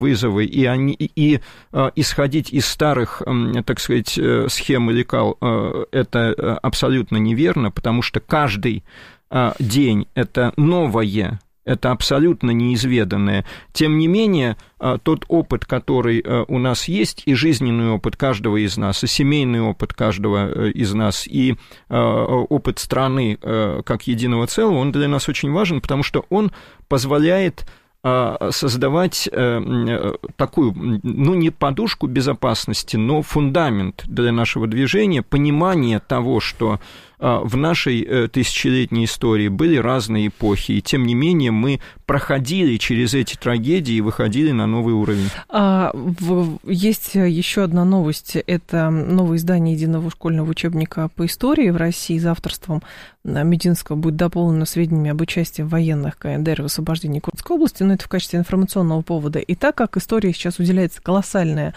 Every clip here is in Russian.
вызовы, и исходить из старых, так сказать, схем и лекал, это абсолютно неверно, потому что каждый день – это новое, это абсолютно неизведанное. Тем не менее, тот опыт, который у нас есть, и жизненный опыт каждого из нас, и семейный опыт каждого из нас, и опыт страны как единого целого, он для нас очень важен, потому что он позволяет создавать такую, ну, не подушку безопасности, но фундамент для нашего движения, понимание того, что в нашей тысячелетней истории были разные эпохи, и тем не менее мы проходили через эти трагедии и выходили на новый уровень. Есть еще одна новость. Это новое издание единого школьного учебника по истории в России за авторством Мединского будет дополнено сведениями об участии в военных КНДР в освобождении Курской области, но это в качестве информационного повода. И так как истории сейчас уделяется колоссальное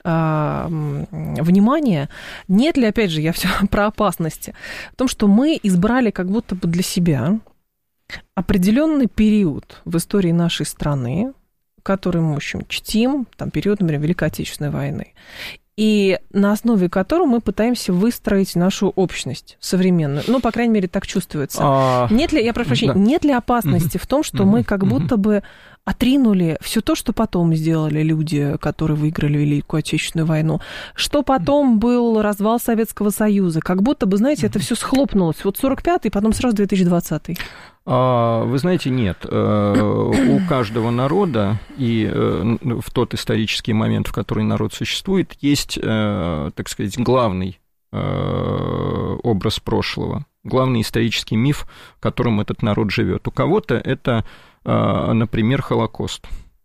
внимание, нет ли, опять же, я все про опасности, в том, что мы избрали как будто бы для себя определенный период в истории нашей страны, который мы, в общем, чтим, там, период, например, Великой Отечественной войны, и на основе которого мы пытаемся выстроить нашу общность современную. Ну, по крайней мере, так чувствуется. Нет ли, я прошу прощения, нет ли опасности в том, что мы как будто бы отринули все то, что потом сделали люди, которые выиграли Великую Отечественную войну, что потом был развал Советского Союза, как будто бы, знаете, это все схлопнулось. Вот 45-й, потом сразу 2020-й. Вы знаете, нет. У каждого народа и в тот исторический момент, в который народ существует, есть, так сказать, главный образ прошлого, главный исторический миф, которым этот народ живет. У кого-то это, например, Холокост.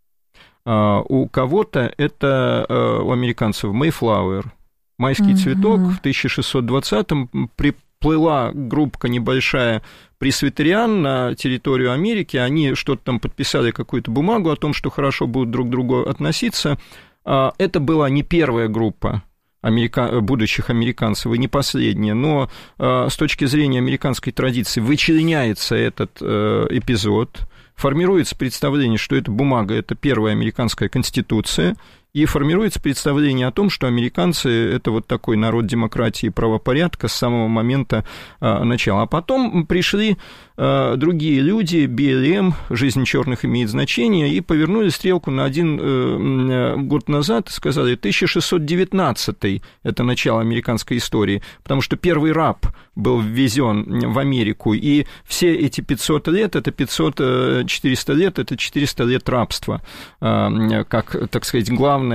У кого-то это у американцев Mayflower, майский цветок. В 1620-м приплыла группка небольшая пресвитериан на территорию Америки, они что-то там подписали, какую-то бумагу о том, что хорошо будут друг к другу относиться. Это была не первая группа будущих американцев, и не последняя, но с точки зрения американской традиции вычленяется этот эпизод, формируется представление, что эта бумага – это первая американская конституция, и формируется представление о том, что американцы – это вот такой народ демократии и правопорядка с самого момента начала. А потом пришли другие люди, БЛМ, «Жизнь черных имеет значение», и повернули стрелку на один год назад и сказали, 1619-й – это начало американской истории, потому что первый раб был ввезен в Америку, и все эти 500 лет – это 400 лет – это 400 лет рабства, как, так сказать, главная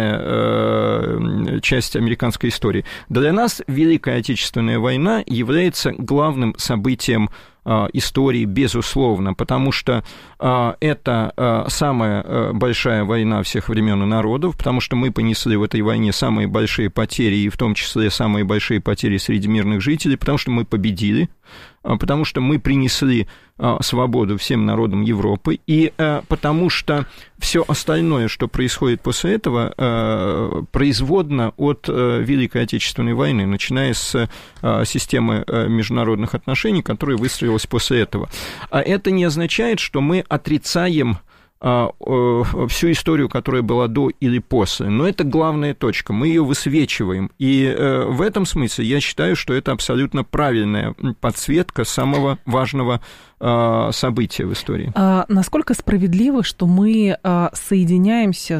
часть американской истории. Для нас Великая Отечественная война является главным событием истории, безусловно, потому что это самая большая война всех времен и народов, потому что мы понесли в этой войне самые большие потери, и в том числе самые большие потери среди мирных жителей, потому что мы победили, потому что мы принесли свободу всем народам Европы, и потому что все остальное, что происходит после этого, производно от Великой Отечественной войны, начиная с системы международных отношений, которая выстроилась после этого. А это не означает, что мы отрицаем всю историю, которая была до или после. Но это главная точка, мы ее высвечиваем. И в этом смысле я считаю, что это абсолютно правильная подсветка самого важного события в истории. Насколько справедливо, что мы соединяемся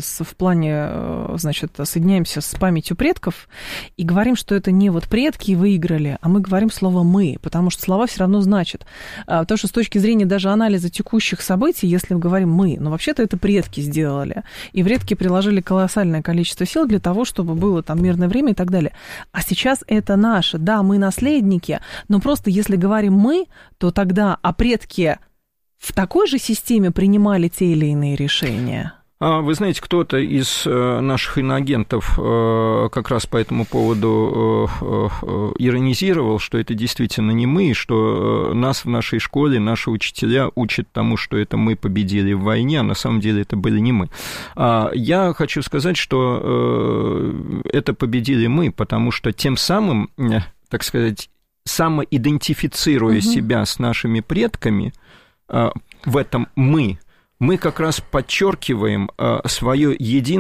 соединяемся с памятью предков и говорим, что это не вот предки выиграли, а мы говорим слово «мы», потому что слова все равно значат. Потому что с точки зрения даже анализа текущих событий, если мы говорим «мы», но вообще-то это предки сделали, и предки приложили колоссальное количество сил для того, чтобы было там мирное время и так далее. А сейчас это наше, да, мы наследники, но просто если говорим «мы», то тогда предки в такой же системе принимали те или иные решения? Вы знаете, кто-то из наших иноагентов как раз по этому поводу иронизировал, что это действительно не мы, что нас в нашей школе, наши учителя учат тому, что это мы победили в войне, а на самом деле это были не мы. Я хочу сказать, что это победили мы, потому что тем самым, так сказать, самоидентифицируя себя с нашими предками, в этом мы мы как раз подчеркиваем свое единство